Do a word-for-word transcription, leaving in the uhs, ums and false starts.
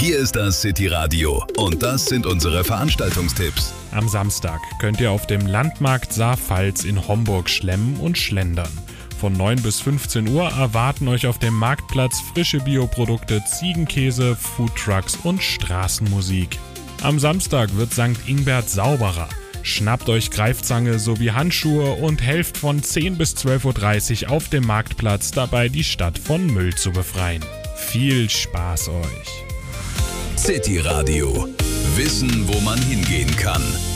Hier ist das City Radio und das sind unsere Veranstaltungstipps. Am Samstag könnt ihr auf dem Landmarkt Saar-Pfalz in Homburg schlemmen und schlendern. Von neun bis fünfzehn Uhr erwarten euch auf dem Marktplatz frische Bioprodukte, Ziegenkäse, Foodtrucks und Straßenmusik. Am Samstag wird Sankt Ingbert sauberer. Schnappt euch Greifzange sowie Handschuhe und helft von zehn bis zwölf Uhr dreißig auf dem Marktplatz dabei, die Stadt von Müll zu befreien. Viel Spaß euch! City Radio. Wissen, wo man hingehen kann.